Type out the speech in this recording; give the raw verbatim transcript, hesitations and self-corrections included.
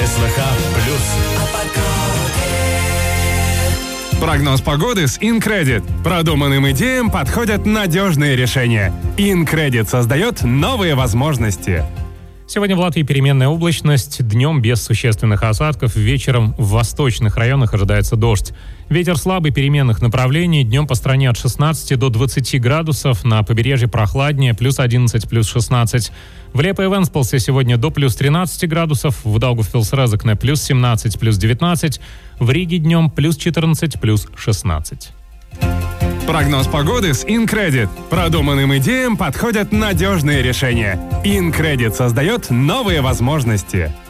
СВХ плюс. Прогноз погоды с InCredit. Продуманным идеям подходят надежные решения. InCredit создает новые возможности. Сегодня в Латвии переменная облачность, днем без существенных осадков, вечером в восточных районах ожидается дождь. Ветер слабый, переменных направлений, днем по стране от шестнадцати до двадцати градусов, на побережье прохладнее, плюс одиннадцать, плюс шестнадцать. В Лепе и Венспилсе сегодня до плюс тринадцати градусов, в Даугавпилс-Резекне плюс семнадцать, плюс девятнадцать, в Риге днем плюс четырнадцать, плюс шестнадцать. Прогноз погоды с InCredit. Продуманным идеям подходят надежные решения. InCredit создает новые возможности.